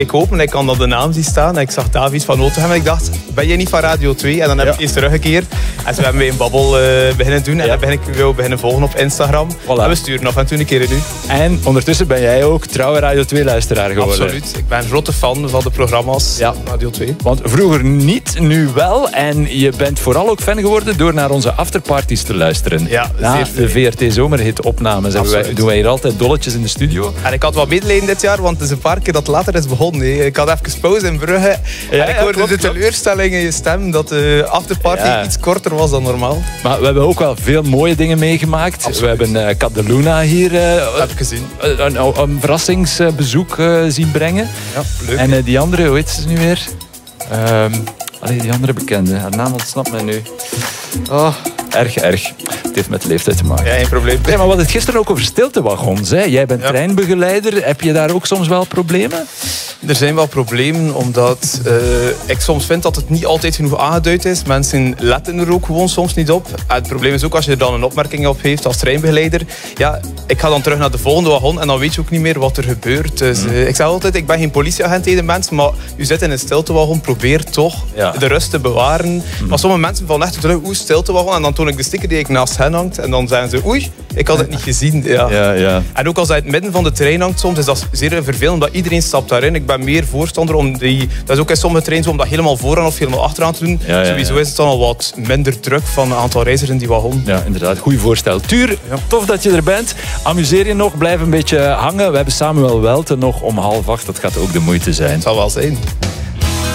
Ik open en ik kan dan de naam zien staan. En ik zag Davies van Notenhem en ik dacht, ben je niet van Radio 2? En dan heb ik eens teruggekeerd. En ze hebben mij een babbel beginnen doen. En dan ben ik jou beginnen volgen op Instagram. Voilà. En we sturen af en toe een keer nu. En ondertussen ben jij ook trouwe Radio 2-luisteraar geworden. Absoluut. Ik ben een grote fan van de programma's Radio 2. Want vroeger niet, nu wel. En je bent vooral ook fan geworden door naar onze afterparties te luisteren. Ja, na de VRT-zomerhit-opnames doen wij hier altijd dolletjes in de studio. En ik had wat medelijden dit jaar, want het is een paar keer dat later is begonnen. Hè. Ik had even pauze in Brugge. En ik hoorde de teleurstelling in je stem dat de afterparty iets korter was dan normaal. Maar we hebben ook wel veel mooie dingen meegemaakt. Absoluut. We hebben Kat de Luna hier heb ik gezien. Een verrassingsbezoek zien brengen. Ja, leuk. En die andere, hoe heet ze nu weer? Die andere bekende. Haar naam ontsnapt mij nu. Oh, erg. Het heeft met de leeftijd te maken. Ja, geen probleem. Nee, maar we hadden het gisteren ook over stiltewagons. Hè? Jij bent treinbegeleider. Heb je daar ook soms wel problemen? Er zijn wel problemen, omdat ik soms vind dat het niet altijd genoeg aangeduid is. Mensen letten er ook gewoon soms niet op. En het probleem is ook als je er dan een opmerking op heeft als treinbegeleider. Ja, ik ga dan terug naar de volgende wagon en dan weet je ook niet meer wat er gebeurt. Dus ik zeg altijd, ik ben geen politieagent tegen mensen, maar u zit in een stiltewagon, probeer toch de rust te bewaren. Maar sommige mensen vallen echt terug, stiltewagon. En dan toon ik de sticker die ik naast hen hangt. En dan zeggen ze, oei, ik had het niet gezien. Ja. En ook als hij in het midden van de trein hangt soms, is dat zeer vervelend, omdat iedereen stapt daarin. Ik ben meer voorstander om dat is ook in sommige treinen zo, om dat helemaal vooraan of helemaal achteraan te doen. Sowieso is het dan al wat minder druk van een aantal reizigers in die wagon. Ja, inderdaad. Goed voorstel. Tuur, tof dat je er bent. Amuseer je nog, blijf een beetje hangen. We hebben Samuel Welte nog om 7:30. Dat gaat ook de moeite zijn. Het zal wel zijn.